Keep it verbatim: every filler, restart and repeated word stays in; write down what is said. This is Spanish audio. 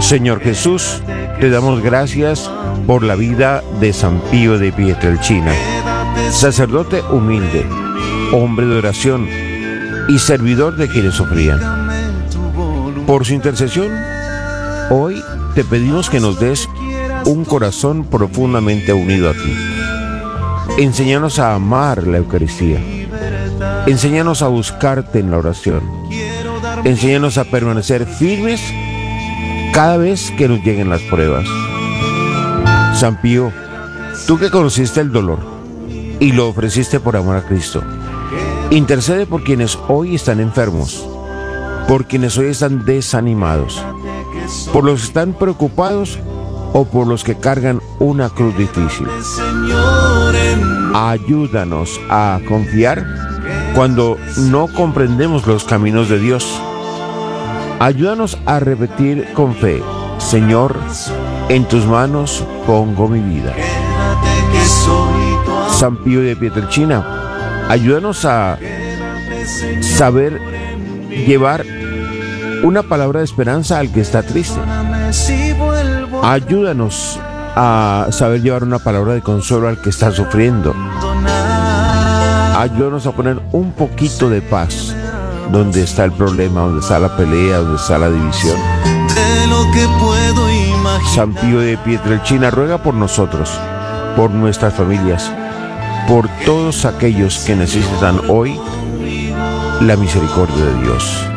Señor Jesús, te damos gracias por la vida de San Pío de Pietrelcina, sacerdote humilde, hombre de oración y servidor de quienes sufrían. Por su intercesión, hoy te pedimos que nos des un corazón profundamente unido a ti. Enséñanos a amar la Eucaristía. Enséñanos a buscarte en la oración. Enséñanos a permanecer firmes cada vez que nos lleguen las pruebas. San Pío, tú que conociste el dolor y lo ofreciste por amor a Cristo, intercede por quienes hoy están enfermos, por quienes hoy están desanimados, por los que están preocupados o por los que cargan una cruz difícil. Ayúdanos a confiar cuando no comprendemos los caminos de Dios. Ayúdanos a repetir con fe: Señor, en tus manos pongo mi vida. San Pío de Pietrelcina, ayúdanos a saber llevar una palabra de esperanza al que está triste. Ayúdanos a saber llevar una palabra de consuelo al que está sufriendo. Ayúdanos a poner un poquito de paz donde está el problema, donde está la pelea, donde está la división. San Pío de Pietrelcina, ruega por nosotros, por nuestras familias, por todos aquellos que necesitan hoy la misericordia de Dios.